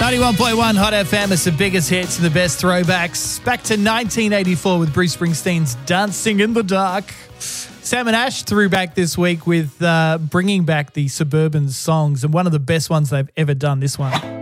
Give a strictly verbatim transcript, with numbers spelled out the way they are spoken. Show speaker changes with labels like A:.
A: ninety-one point one Hot F M is the biggest hits and the best throwbacks. Back to nineteen eighty-four with Bruce Springsteen's Dancing in the Dark. Sam and Ash threw back this week with uh, bringing back the Suburban songs, and one of the best ones they've ever done, this one.